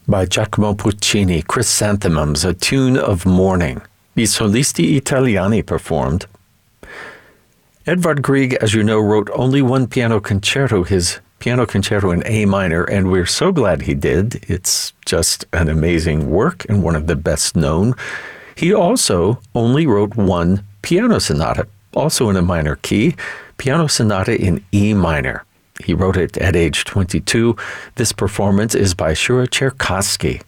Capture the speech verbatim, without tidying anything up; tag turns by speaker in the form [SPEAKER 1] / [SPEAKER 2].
[SPEAKER 1] by Giacomo Puccini, Chrysanthemums, a tune of mourning. I Solisti Italiani performed. Edvard Grieg, as you know, wrote only one piano concerto, his piano concerto in A minor, and we're so glad he did. It's just an amazing work and one of the best known. He also only wrote one piano sonata, also in a minor key, piano sonata in E minor. He wrote it at age twenty-two. This performance is by Shura Cherkassky.